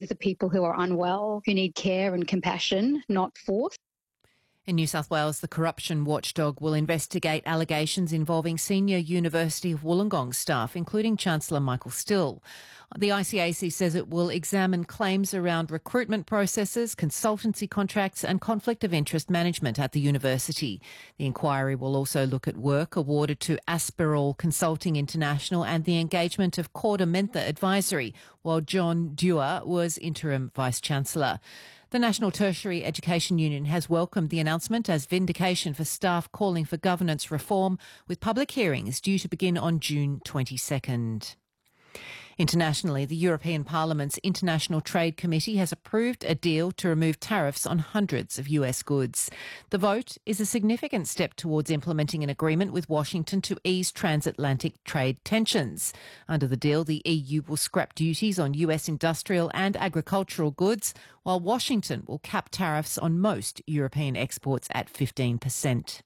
These are people who are unwell, who need care and compassion, not force. In New South Wales, the corruption watchdog will investigate allegations involving senior University of Wollongong staff, including Chancellor Michael Still. The ICAC says it will examine claims around recruitment processes, consultancy contracts and conflict of interest management at the university. The inquiry will also look at work awarded to Aspirall Consulting International and the engagement of KordaMentha Advisory, while John Dewar was interim Vice-Chancellor. The National Tertiary Education Union has welcomed the announcement as vindication for staff calling for governance reform, with public hearings due to begin on June 22nd. Internationally, the European Parliament's International Trade Committee has approved a deal to remove tariffs on hundreds of US goods. The vote is a significant step towards implementing an agreement with Washington to ease transatlantic trade tensions. Under the deal, the EU will scrap duties on US industrial and agricultural goods, while Washington will cap tariffs on most European exports at 15%.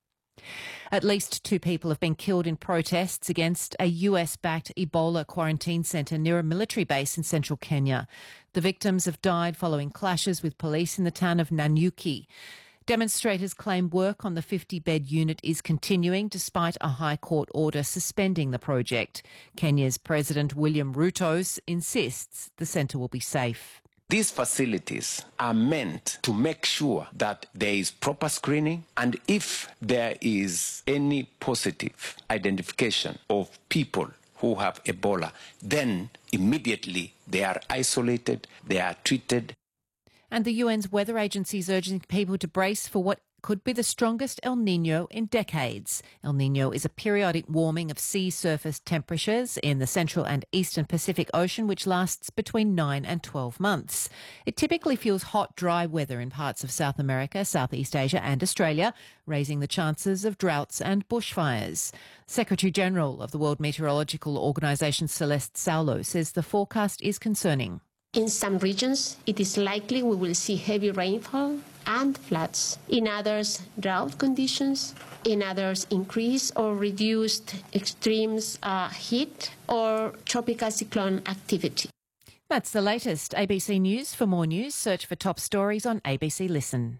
At least 2 people have been killed in protests against a US-backed Ebola quarantine centre near a military base in central Kenya. The victims have died following clashes with police in the town of Nanyuki. Demonstrators claim work on the 50-bed unit is continuing despite a High Court order suspending the project. Kenya's President William Ruto insists the centre will be safe. These facilities are meant to make sure that there is proper screening, and if there is any positive identification of people who have Ebola, then immediately they are isolated, they are treated. And the UN's weather agency is urging people to brace for what could be the strongest El Niño in decades. El Niño is a periodic warming of sea surface temperatures in the central and eastern Pacific Ocean, which lasts between 9 and 12 months. It typically fuels hot, dry weather in parts of South America, Southeast Asia and Australia, raising the chances of droughts and bushfires. Secretary-General of the World Meteorological Organization, Celeste Saulo, says the forecast is concerning. In some regions, it is likely we will see heavy rainfall and floods. In others, drought conditions. In others, increased or reduced extremes heat or tropical cyclone activity. That's the latest ABC News. For more news, search for top stories on ABC Listen.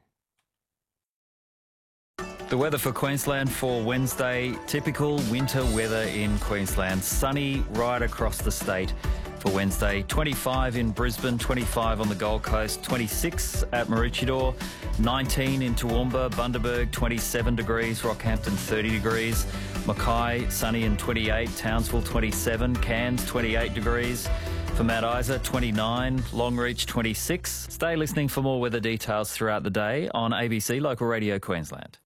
The weather for Queensland for Wednesday, typical winter weather in Queensland. Sunny right across the state for Wednesday. 25 in Brisbane, 25 on the Gold Coast, 26 at Maroochydore, 19 in Toowoomba, Bundaberg, 27 degrees, Rockhampton 30 degrees, Mackay sunny and 28, Townsville 27, Cairns 28 degrees. For Mount Isa, 29, Longreach 26. Stay listening for more weather details throughout the day on ABC Local Radio Queensland.